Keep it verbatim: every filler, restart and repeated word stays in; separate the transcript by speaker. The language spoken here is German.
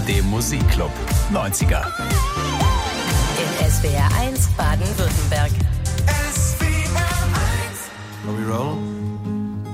Speaker 1: dem Musikclub neunziger.
Speaker 2: In S W R eins Baden-Württemberg.